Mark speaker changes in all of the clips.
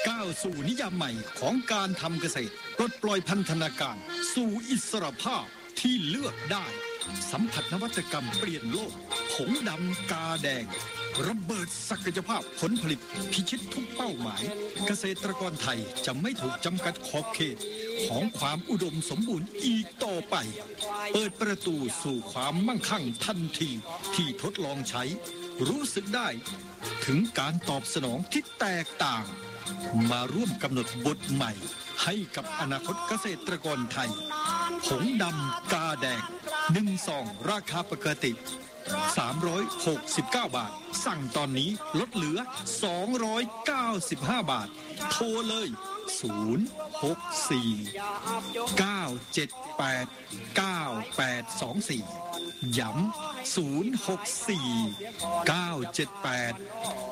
Speaker 1: ก้าวสู่นิยามใหม่ของการทำเกษตรปลดปล่อยพันธนาการสู่อิสรภาพที่เลือกได้สัมผัสนวัตกรรมเปลี่ยนโลกผงดำกาแดงระเบิดศักยภาพผลผลิตพิชิตทุกเป้าหมายเกษตรกรไทยจะไม่ถูกจำกัดขอบเขตของความอุดมสมบูรณ์อีกต่อไปเปิดประตูสู่ความมั่งคั่งทันทีที่ทดลองใช้รู้สึกได้ถึงการตอบสนองที่แตกต่างมาร่วมกำหนดบทใหม่ให้กับอนาคตเกษตรกรไทยผงดำกาแดง1 ซองราคาปกติ369 บาทสั่งตอนนี้ลดเหลือ295 บาทโทรเลย064 978 9824ย้ำ064 978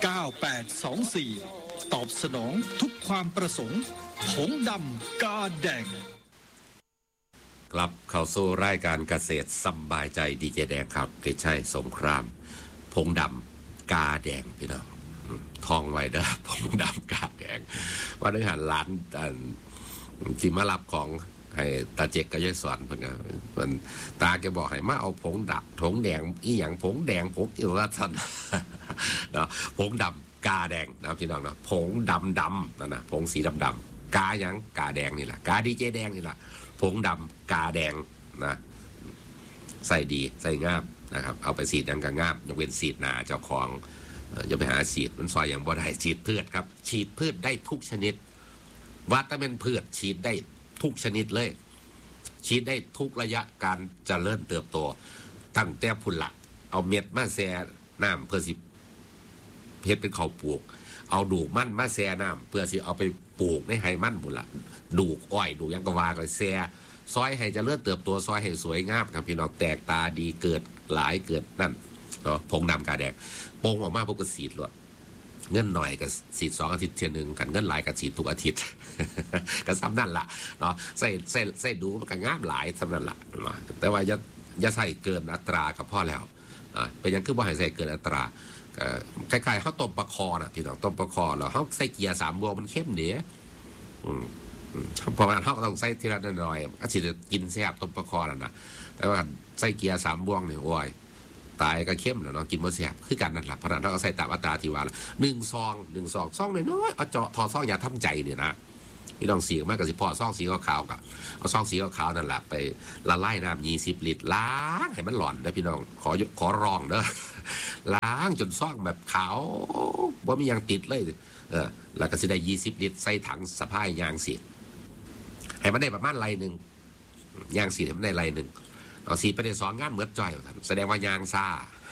Speaker 1: 9824ตอบสนองทุกความประสงค์ผงดำกาแดง
Speaker 2: กลับเข้าสู่รายการเกษตรสบายใจดีเจแดงครับกิจชัยสงครามผงดำกาแดงพี่น้องทองไว้เด้อผงดำกาแดงว่าได้หันร้านที่มารับของให้ตาเจกก็ย่อยสอนเพิ่นก็มันตาแกบอกให้มาเอาผงดับผงแดงอีหยังผงแดงผงอิรัสันเนาะผงดำกาแดงนะพี่น้องเนาะผงดำนั่นนะผงสีดำกาหยังกาแดงนี่แหละกาดีเจแดงนี่แหละผงดำกาแดงนะใส่ดีใส่งามนะครับเอาไปสีดยังก็งามยกเว้นสีดหนาเจ้าของจะไปหาฉีดมันซอยอย่างบ่ได้ฉีดพืชครับฉีดพืชได้ทุกชนิดว่าถ้าเป็นพืชฉีดได้ทุกชนิดเลยฉีดได้ทุกระยะการเจริญเติบโตตั้งแต่พุ่นละเอาเม็ดมาแช่น้ำเพื่อสิเฮ็ดเป็นข้าวปลูกเอาดูกมันมาแช่น้ำเพื่อสิเอาไปปลูกในไฮมันพุ่นละดูกอ้อยดูกยังกวาก็แช่ซอยให้เจริญเติบโตซอยให้สวยงามครับพี่น้องแตกตาดีเกิดหลายเกิดนั่นเนาะผงดำกาแดงโป่งออกมาพวกก็สีดเลยเงินหน่อยกับสีด2 อาทิตย์เทียนึงกันเงินหลายกับสีดทุกอาทิตย์ก็ซ้ำนั่นละเนาะใส่ดูมันก็งามหลายซ้ำนั่นละเนาะแต่ว่าอย่าใส่เกินอัตรากับพ่อแล้วเป็นยังคือว่าให้ใส่เกินอัตราคล้ายๆเขาต้มปลาคอนะพี่น้องต้มปลาคอแล้วเขาใส่เกียร์3 บวกมันเข้มเดี๋ยวพอมาเขาก็ต้องใส่ทีละน้อยๆก็สิจะกินแซ่บต้มปลาคอแล้วนะแต่ว่าใส่เกียร์3 บวกเนี่ยโอ้ยตายก็เข้มแล้วเนาะกินบ่แซ่บคือกันนั่นแหละเพราะนั้นเราก็ใส่ตามอัตราที่ว่า1 ซองซองน้อยๆเอาเจาะทอซองอย่าทำใจเนี่ยนะพี่น้องสีมากกับสิพอซองสีขาวๆกับเอาซองสีขาวๆนั่นแหละไปละลายน้ำ20 ลิตรล้างให้มันหล่อนนะพี่น้องขอร้องเด้อล้างจนซองแบบขาวว่ามียังติดเลยแล้วก็สิได้20 ลิตรใส่ถังสะพายยางสีให้มันได้ประมาณไรหนึ่งยางสีให้มันได้ไรหนึ่งเอาสีไปได้2 งานเหมือนจ่อยแสดงว่ายางซ่า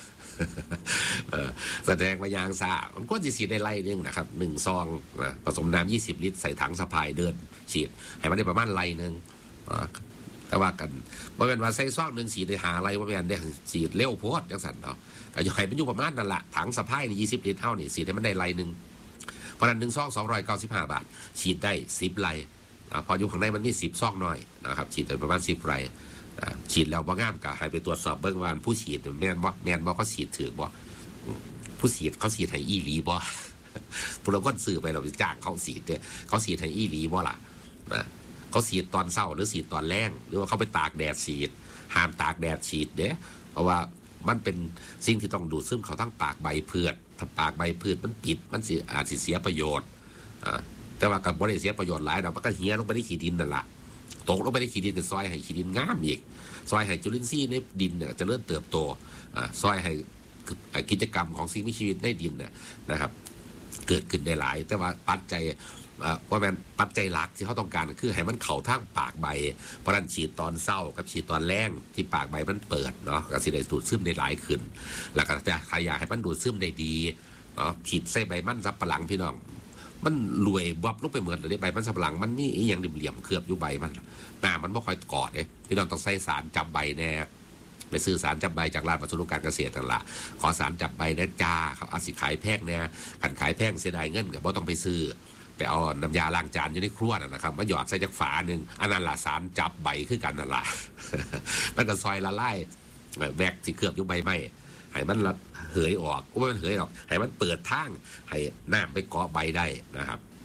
Speaker 2: แสดงว่ายางซ่ามันก็จะสีได้ไรหนึ่งนะครับ1 ซองผสมน้ำ20 ลิตรใส่ถังสะพายเดินฉีดให้มันได้ประมาณไรหนึ่งแต่ว่ากันว่าเป็นว่าใส่ซอง1สีได้หาไรว่าเป็นได้สีเร็วโพดจังสันเนาะแต่อยู่ให้มันอยู่ประมาณนั่นแหละถังสะพายนี่20 ลิตรเท่านี่สีให้มันได้ไรหนึ่งเพราะนั้น1 ซอง295 บาทฉีดได้10 ไรพออยู่ข้างในมันมี10 ซองน้อยนะครับฉีดได้ประมาณ10 ไรฉีดแล้วบ่งามก็ให้ไปตรวจสอบเบิ่งว่าผู้ฉีดแม่นบ่เขาฉีดถือบ่ผู้ฉีดเขาฉีดให้อีหลีบ่ผู้เราก็ซื้อไปเราจ้างเขาฉีดเนี่ยเขาฉีดให้อีหลีบ่ล่ะเขาฉีดตอนเช้าหรือฉีดตอนแลงหรือว่าเขาไปตากแดดฉีดห้ามตากแดดฉีดเด้เพราะว่ามันเป็นสิ่งที่ต้องดูดซึมเขาทั้งปากใบพืชถ้าปากใบพืชมันปิดมันสิอาจสิเสียประโยชน์แต่ว่ากับบ่ได้เสียประโยชน์หลายดอกมันก็เหี่ยลงไปในขี้ดินนั่นล่ะตกลงไปในขี้ดินก็ซอยให้ขี้ดินงามอีกซอยให้จุลินทรีย์ในดินเนี่ยจะเริ่มเติบโตซอยให้กิจกรรมของสิ่งมีชีวิตในดินเนี่ยนะครับเกิดขึ้นได้หลายแต่ว่าปัจจัยว่ามันปัจจัยหลักที่เขาต้องการคือให้มันเข่าทางปากใบเพราะนั้นฉีดตอนเศร้ากับฉีดตอนแรงที่ปากใบมันเปิดเนาะก็สิได้ดูดซึมได้หลายขึ้นแล้วก็จะขยายให้มันดูดซึมได้ดีเนาะฉีดใส่ใบมันสับปะหลังพี่น้องมันรวยบับลงไปเหมือนเลยใบมันสับปะหลังมันนี่อย่างเหลี่ยมๆเคลือบอยู่ใบมันหน้ามันไม่ค่อยกอดเลยพี่น้องต้องใส่สารจับใบแน่ไปซื้อสารจับใบจากร้านวัสดุการเกษตรนั่นละขอสารจับใบแน่จ้าเขาอาจสิขายแพงแน่ขันขายแพงเสียดายเงินก็บ่ต้องไปซื้อไปเอาน้ำยาล้างจานอยู่ในครัวนะครับมาหยอดใส่จากฝาหนึ่งอันนั้นละสารจับใบคือกันนั่นละมันก็ซอยละลายแวกที่เคลือบอยู่ใบไม้ให้มันละเหยออกก็ไม่มันเหยออกให้มันเปิดทางให้น้ำไปเกาะใบได้นะครับ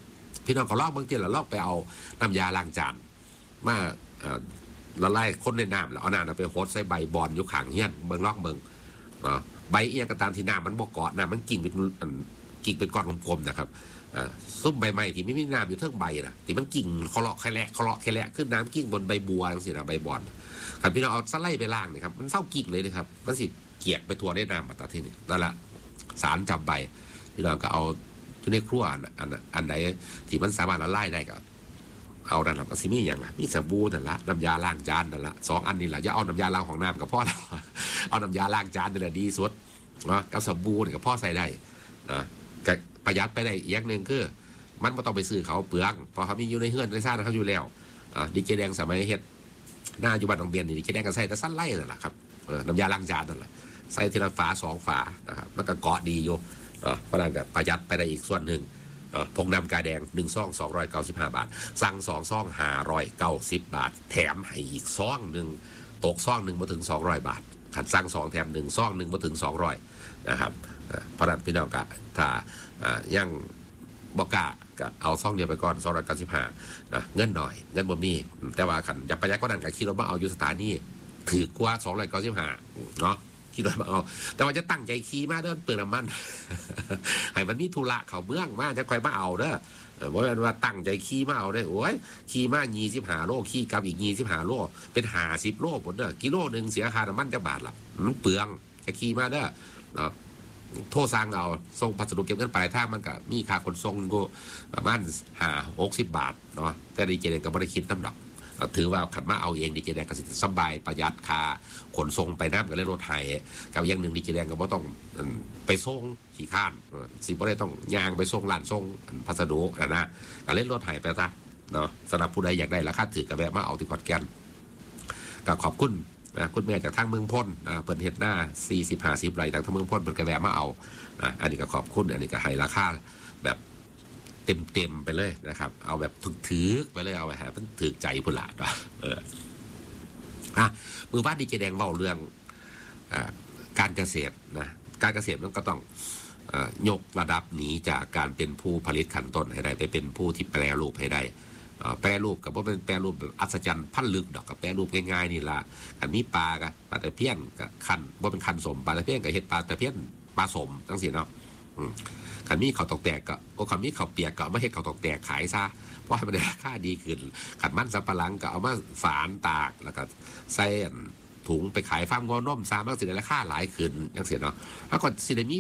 Speaker 2: พี่น้องก็ลอกบางทีเราลอกไปเอาน้ำยาล้างจานมาละลายคนในน้ำแล้วเอาน้ำไปโฮสใส่ใบบอนอยู่ข้างเฮียนเบิ่งลอกเบิ่งใบเอียงก็ตามที่น้ำมันบ่เกาะน้ำมันกิ่งเป็นก้อนกลมๆนะครับซุ้มใบไม้ที่ไม่มีน้ำอยู่เทิงใบนะที่มันกิ่งเคาะแค่แหละขึ้นน้ำกิ่งบนใบบัวจังซี่นะใบบอนครับพี่น้องเอาสไลด์ไปล่างนี่ครับมันเศร้ากิ่งเลยนะครับมันสิเกียกไปทั่วได้น้ำมาตาที่นี่นั่นแหละสารจับใบพี่น้องก็เอาที่ในครัวอันไหนที่มันสามารถละลายได้ก็เอานั่นแหละก็สิมีอย่างมีสบู่นั่นละน้ำยาล้างจานนั่นละ2 อันนี่แหละอย่าเอาน้ำยาล้างของน้ำกับพ่อเราเอาน้ำยาล้างจานนี่แหละดีสุดนะกับสบู่นี่กับพ่อใส่ได้นะประหยัดไปได้อีกอย่างหนึ่งคือมันไม่ต้องไปซื้อเขาเปลืองเพราะเขามีอยู่ในเฮือนในซ่านเขาอยู่แล้วดีเจแดงสมัยเฮ็ดหน้าอยู่บ้านหนองเบียนนี่ดีเจแดงก็ใส่แต่สั้นไล่นั่นแหละครับน้ำยาล้างจานนั่นแหละใส่ทีละฝา2 ฝานะครับมันก็เกาะดีอยู่เพราะนั้นก็ประหยัดไปได้อีกส่วนหนึ่งผงดำกาแดง1 ซอง295 บาทสั่ง2 ซอง590 บาทแถมให้อีกซองหนึ่งตกซองหนึ่งมาถึง200 บาทขันสั่ง2 แถม1 ซองหนึ่งมาถึง200นะครับเพราะนั้นพี่น้องก็ถ้ายังบอกกะก็เอาซองเดียวไปก่อน295นะเงินหน่อยเงินบ่มีแต่ว่าขันอย่าประหยัดก็นั่นก็คิดว่าเอาอยู่สถานีถือกว่า295เนาะคิดว่าเอาแต่ว่าจะตั้งใจขี่มาเดินเปลืองน้ำมัน ให้มันมีธุระเขาเมืองมาจะคอยมาเอาเด้อว่าตั้งใจขี่มาเอาได้โอ้ยขี่มา25 โลขี่กลับอีก25 โลเป็น50 โลหมดเด้อกิโลนึงเสียค่าน้ำมันจะบาทละมันเปลืองจะขี่มาเด้อเนาะโทษสร้างเอาส่งพัสดุเก็บเงินปลายทางมันก็มีค่าขนส่งก็ประมาณ60 บาทเนาะแต่ดีเจเดงก็ไม่ได้คิดน้ำหนักถือว่าขันมาเอาเองดีเจแดงก็สบายประหยัดค่าขนส่งไปน้ำกับเรื่องรถไถกับอย่างหนึ่งดีเจแดงก็ไม่ต้องไปส่งขี่ข้านสิบ่ได้ต้องย่างไปส่งร้านส่งพัสดุนะกับเล่นรถไถไปซะเนาะสำหรับผู้ใดอยากได้ราคาถือกับแวะมาเอาที่ขอนแก่นก็ขอบคุณคุณแม่จากทางเมืองพ้นเปิดเห็ดหน้า40-50 ไร่จากทางเมืองพ้นเปิดกระแวะมาเอาอันนี้ก็ขอบคุณอันนี้ก็ให้ราคาแบบเต็มไปเลยนะครับเอาแบบถือไปเลยเอาไปหามันถือใจพุ่นละนะมือบ้านดีเจแดงเล่าเรื่องการเกษตรนะการเกษตรมันก็ต้องยกระดับหนีจากการเป็นผู้ผลิตขั้นต้นให้ได้ไปเป็นผู้ที่แปรรูปให้ได้แปรรูปกับว่าเป็นแปรรูปแบบอัศจรรย์พันลึกดอกกับแปรรูปง่ายๆนี่ละอันนี้ปลากับปลาตะเพียนกับคันว่าเป็นคันสมปลาตะเพียนกับเห็ดปลาตะเพียนปลาสมทั้งสิ้นเนาะขันมีข้าวตอกแตกก็ขันมีข้าวเปียกก็ไม่ให้ข้าวตอกแตกขายซะเพราะให้มันได้ราคาดีขึ้นขันมันสับปะหลังก็เอามาฝานตากแล้วก็ใส่ถุงไปขายฟาร์มงอนมซามันสิได้ราคาหลายขึ้นอย่างเสียเนาะแล้วก็สิได้มี